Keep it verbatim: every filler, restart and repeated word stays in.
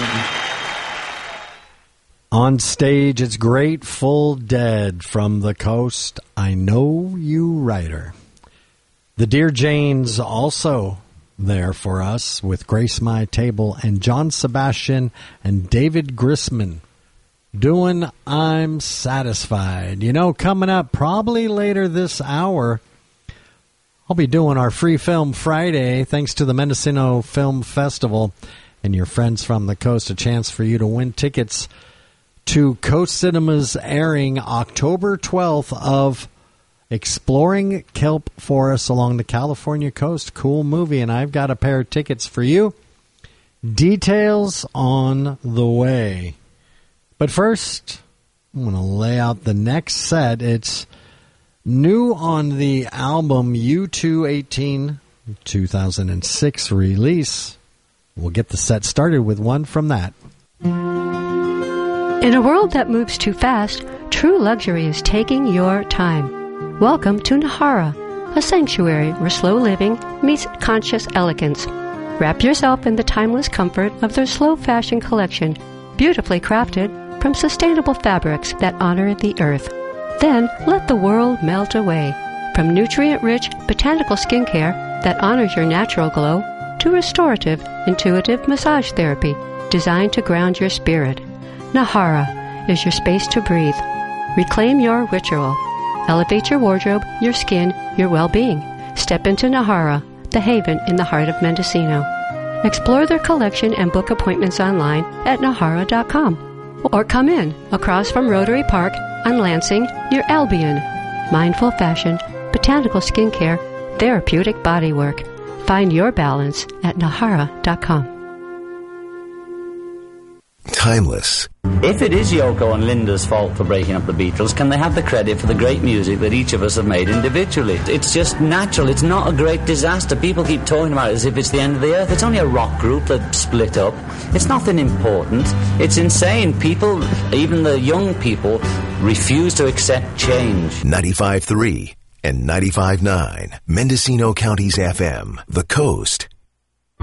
On stage, it's Grateful Dead from the Coast. I Know You Writer. The Dear Janes also there for us with Grace My Table, and John Sebastian and David Grisman doing I'm Satisfied. You know, coming up probably later this hour, I'll be doing our Free Film Friday thanks to the Mendocino Film Festival and your friends from the Coast, a chance for you to win tickets to Coast Cinema's airing October twelfth of Exploring Kelp Forests along the California coast. Cool movie, and I've got a pair of tickets for you. Details on the way. But first, I'm going to lay out the next set. It's new on the album U two eighteen, two thousand six release. We'll get the set started with one from that. In a world that moves too fast, true luxury is taking your time. Welcome to Nahara, a sanctuary where slow living meets conscious elegance. Wrap yourself in the timeless comfort of their slow fashion collection, beautifully crafted from sustainable fabrics that honor the earth. Then let the world melt away. From nutrient-rich botanical skincare that honors your natural glow to restorative, intuitive massage therapy designed to ground your spirit. Nahara is your space to breathe. Reclaim your ritual. Elevate your wardrobe, your skin, your well-being. Step into Nahara, the haven in the heart of Mendocino. Explore their collection and book appointments online at nahara dot com. Or come in across from Rotary Park on Lansing near Albion. Mindful fashion, botanical skincare, therapeutic bodywork. Find your balance at nahara dot com. Timeless. If it is Yoko and Linda's fault for breaking up the Beatles, can they have the credit for the great music that each of us have made individually? It's just natural. It's not a great disaster. People keep talking about it as if it's the end of the earth. It's only a rock group that split up. It's nothing important. It's insane. People, even the young people, refuse to accept change. ninety-five point three and ninety-five point nine, Mendocino County's F M, The Coast.